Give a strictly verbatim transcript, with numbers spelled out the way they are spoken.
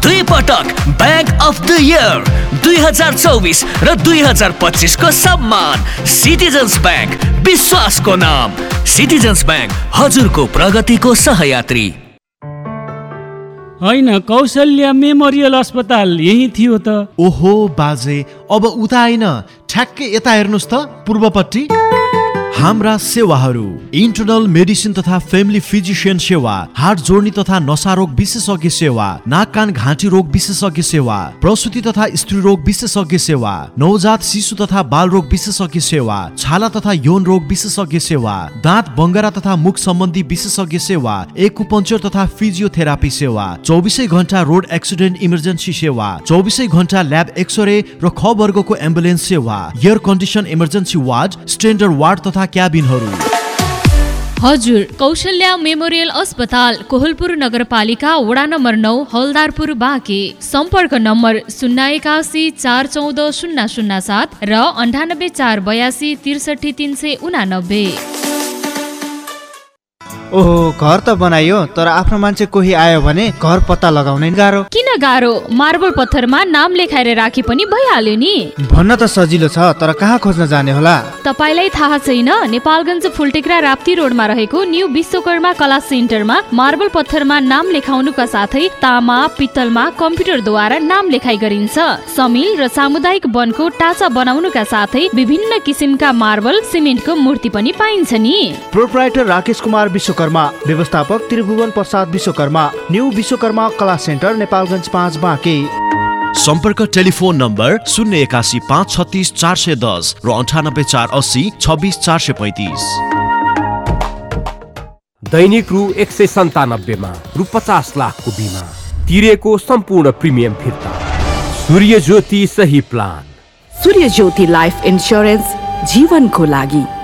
दुई पटक bank of the year दुई हजार चौबिस र दुई हजार पच्चिस को सम्मान। सिटिजन्स ब्याङ्क, विश्वासको नाम। सिटिजन्स ब्याङ्क, हजुरको प्रगतिको सहयात्री। होइन, कौशल्या मेमोरियल अस्पताल यही थियो त। ओहो बाजे, अब उता होइन, ठ्याक्कै यता हेर्नुहोस् त, पूर्वपट्टि। हाम्रा सेवाहरू: इन्टरनल मेडिसिन तथा फ्यामिली फिजिशियन सेवा, हार्ट जोड्ने तथा नसा रोग विशेषज्ञ सेवा, नाक कान घाँटी रोग विशेषज्ञ सेवा, प्रसुति तथा स्त्री रोग विशेषज्ञ सेवा, नवजात शिशु तथा बाल रोग विशेषज्ञ सेवा, छाला तथा यौन रोग विशेषज्ञ सेवा, दाँत बङ्गरा तथा मुख सम्बन्धी विशेषज्ञ सेवा, एक्युपङ्क्चर तथा फिजियोथेरापी सेवा, चौबिसै घण्टा रोड एक्सिडेन्ट इमर्जेन्सी सेवा, चौबिसै घण्टा ल्याब एक्सरे र ख वर्गको एम्बुलेन्स सेवा, air condition emergency ward, standard ward तथा क्याबिनहरू। हजुर, कौशल्या मेमोरियल अस्पताल, कोहलपुर नगरपालिका, वडा नम्बर नौ, हलदारपुर, बाँके। सम्पर्क नम्बर शून्य एकासी चार चौध शून्य शून्य सात र अन्ठानब्बे चार बयासी त्रिसठी तीन सय उनानब्बे। ओहो, घर त बनाइयो, तर आफ्नो मान्छे कोही आयो भने घर पत्ता लगाउनै गाह्रो। किन गाह्रो? मार्बल पत्थरमा नाम लेखाएर राखे पनि भइहाल्यो नि। भन्न त सजिलो छ, तर कहाँ खोज्न जाने होला? तपाईलाई थाहा छैन? नेपालगञ्ज फुलटेक्रा राप्ती रोडमा रहेको न्यू विश्वकर्मा कला सेन्टरमा मार्बल पत्थरमा नाम लेखाउनुका साथै तामा पित्तलमा कम्प्युटरद्वारा नाम लेखाइ गरिन्छ। समिल र सामुदायिक वनको टाचा बनाउनुका साथै विभिन्न किसिमका मार्बल सिमेन्टको मूर्ति पनि पाइन्छ नि। प्रोप्राइटर राकेश कुमार विश्वकर्मा, व्यवस्थापक त्रिभुवन प्रसाद विश्वकर्मा, न्यू विश्वकर्मा कला सेन्टर, नेपालगञ्ज पाँच, बाँके। सम्पर्क टेलिफोन नम्बर शून्य एकासी पाँच छत्तिस चार सय दस र अन्ठानब्बे चार अस्सी छब्बिस चार सय पैँतिस। दैनिक रु एक सय सन्तानब्बेमा रु पचास लाखको बिमा तिरेको सम्पूर्ण प्रिमियम फिर्ता। सूर्य ज्योति सही प्लान। सूर्य ज्योति लाइफ इन्स्योरेन्स, जीवनको लागि।